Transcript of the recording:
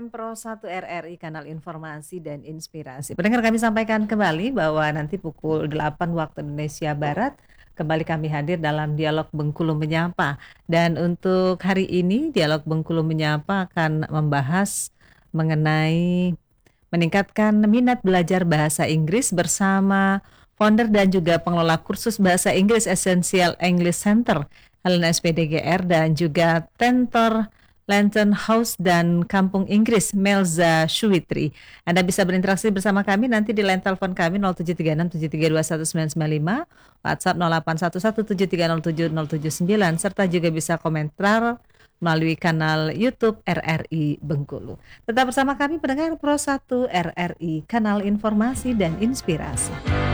Pro 1 RRI, Kanal Informasi dan Inspirasi. Pendengar, kami sampaikan kembali bahwa nanti pukul 8 waktu Indonesia Barat kembali kami hadir dalam Dialog Bengkulu Menyapa. Dan untuk hari ini Dialog Bengkulu Menyapa akan membahas mengenai meningkatkan minat belajar bahasa Inggris bersama founder dan juga pengelola kursus bahasa Inggris Essential English Center Helena SPDGR dan juga Tentor Lantern House dan Kampung Inggris Melza Shuwitri. Anda bisa berinteraksi bersama kami nanti di line telepon kami 0736732195, WhatsApp 0811730779, serta juga bisa komentar melalui kanal YouTube RRI Bengkulu. Tetap bersama kami pendengar Pro 1 RRI, Kanal Informasi dan Inspirasi.